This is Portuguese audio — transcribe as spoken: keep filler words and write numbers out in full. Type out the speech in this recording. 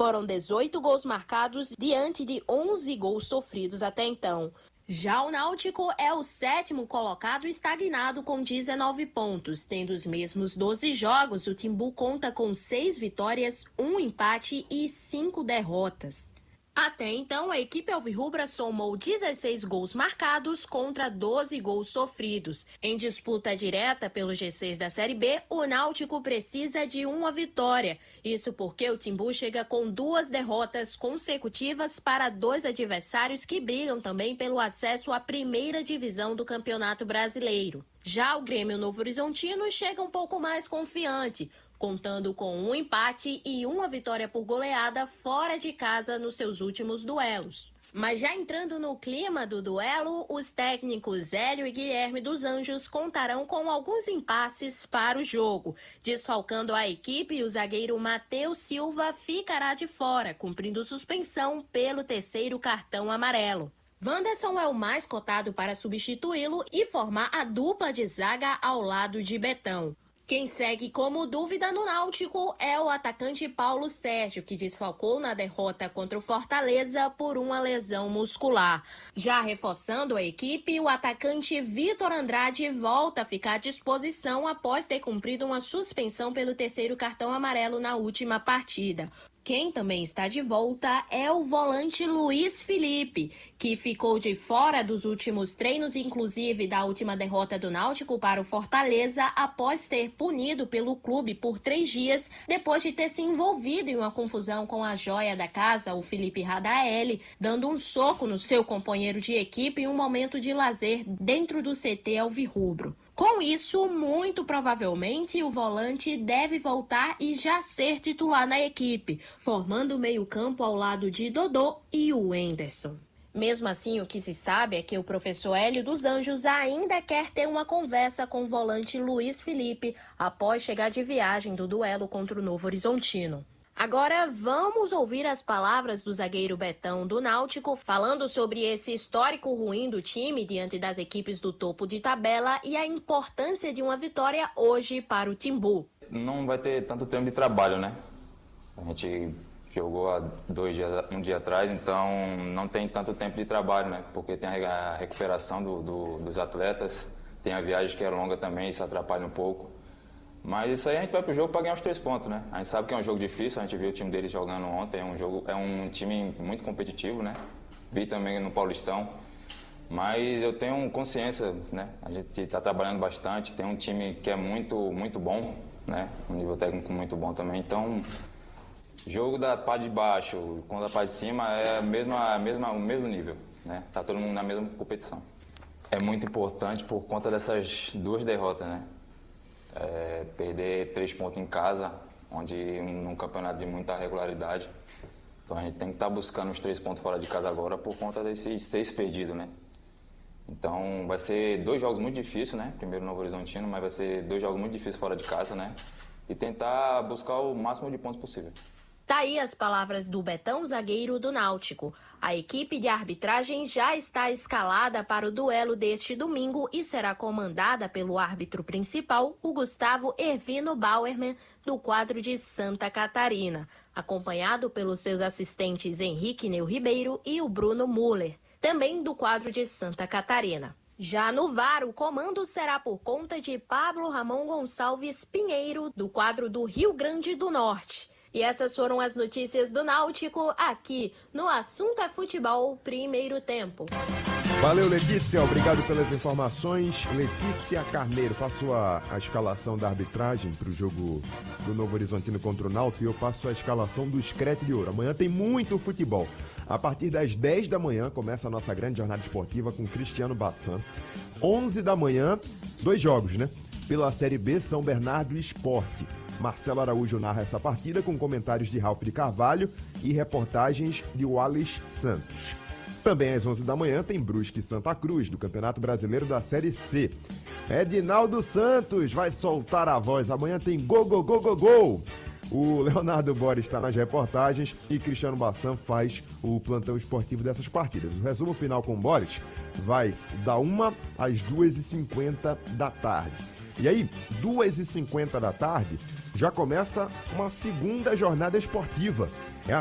Foram dezoito gols marcados diante de onze gols sofridos até então. Já o Náutico é o sétimo colocado estagnado com dezenove pontos. Tendo os mesmos doze jogos, o Timbu conta com seis vitórias, um empate e cinco derrotas. Até então, a equipe alvirrubra somou dezesseis gols marcados contra doze gols sofridos. Em disputa direta pelo G seis da Série B, o Náutico precisa de uma vitória. Isso porque o Timbu chega com duas derrotas consecutivas para dois adversários que brigam também pelo acesso à primeira divisão do Campeonato Brasileiro. Já o Grêmio Novo Horizontino chega um pouco mais confiante, contando com um empate e uma vitória por goleada fora de casa nos seus últimos duelos. Mas já entrando no clima do duelo, os técnicos Hélio e Guilherme dos Anjos contarão com alguns impasses para o jogo. Desfalcando a equipe, o zagueiro Matheus Silva ficará de fora, cumprindo suspensão pelo terceiro cartão amarelo. Wanderson é o mais cotado para substituí-lo e formar a dupla de zaga ao lado de Betão. Quem segue como dúvida no Náutico é o atacante Paulo Sérgio, que desfalcou na derrota contra o Fortaleza por uma lesão muscular. Já reforçando a equipe, o atacante Vitor Andrade volta a ficar à disposição após ter cumprido uma suspensão pelo terceiro cartão amarelo na última partida. Quem também está de volta é o volante Luiz Felipe, que ficou de fora dos últimos treinos, inclusive da última derrota do Náutico para o Fortaleza, após ter punido pelo clube por três dias, depois de ter se envolvido em uma confusão com a joia da casa, o Felipe Radaeli, dando um soco no seu companheiro de equipe em um momento de lazer dentro do C T alvirrubro. Com isso, muito provavelmente, o volante deve voltar e já ser titular na equipe, formando o meio-campo ao lado de Dodô e o Wenderson. Mesmo assim, o que se sabe é que o professor Hélio dos Anjos ainda quer ter uma conversa com o volante Luiz Felipe após chegar de viagem do duelo contra o Novo Horizontino. Agora vamos ouvir as palavras do zagueiro Betão do Náutico, falando sobre esse histórico ruim do time diante das equipes do topo de tabela e a importância de uma vitória hoje para o Timbu. Não vai ter tanto tempo de trabalho, né? A gente jogou há dois dias, um dia atrás, então não tem tanto tempo de trabalho, né? Porque tem a recuperação do, do, dos atletas, tem a viagem que é longa também, isso atrapalha um pouco. Mas isso aí a gente vai pro jogo para ganhar os três pontos, né? A gente sabe que é um jogo difícil, a gente viu o time deles jogando ontem, é um, jogo, é um time muito competitivo, né? Vi também no Paulistão, mas eu tenho consciência, né? A gente está trabalhando bastante, tem um time que é muito, muito bom, né? Um nível técnico muito bom também, então jogo da parte de baixo com a parte de cima é a mesma, a mesma, o mesmo nível, né? Tá todo mundo na mesma competição. É muito importante por conta dessas duas derrotas, né? É, perder três pontos em casa, onde num campeonato de muita regularidade. Então a gente tem que estar tá buscando os três pontos fora de casa agora por conta desses seis perdidos, né? Então vai ser dois jogos muito difíceis, né? Primeiro Novo Horizontino, mas vai ser dois jogos muito difíceis fora de casa, né? E tentar buscar o máximo de pontos possível. Tá aí as palavras do Betão, zagueiro do Náutico. A equipe de arbitragem já está escalada para o duelo deste domingo e será comandada pelo árbitro principal, o Gustavo Ervino Bauerman, do quadro de Santa Catarina, acompanhado pelos seus assistentes Henrique Neu Ribeiro e o Bruno Muller, também do quadro de Santa Catarina. Já no V A R, o comando será por conta de Pablo Ramon Gonçalves Pinheiro, do quadro do Rio Grande do Norte. E essas foram as notícias do Náutico aqui no Assunto é Futebol Primeiro Tempo. Valeu, Letícia. Obrigado pelas informações. Letícia Carneiro, passo a, a escalação da arbitragem para o jogo do Novo Horizontino contra o Náutico e eu passo a escalação do Screte de Ouro. Amanhã tem muito futebol. A partir das dez da manhã começa a nossa grande jornada esportiva com Cristiano Bassan. onze da manhã, dois jogos, né? Pela Série B, São Bernardo e Sport. Marcelo Araújo narra essa partida com comentários de Ralf de Carvalho e reportagens de Wallace Santos. Também às onze da manhã tem Brusque e Santa Cruz, do Campeonato Brasileiro da Série C. Edinaldo Santos vai soltar a voz. Amanhã tem gol, gol, gol, gol, gol. O Leonardo Borges está nas reportagens e Cristiano Bassan faz o plantão esportivo dessas partidas. O resumo final com o Borges vai da uma às duas e cinquenta da tarde. E aí, duas e cinquenta da tarde, já começa uma segunda jornada esportiva. É a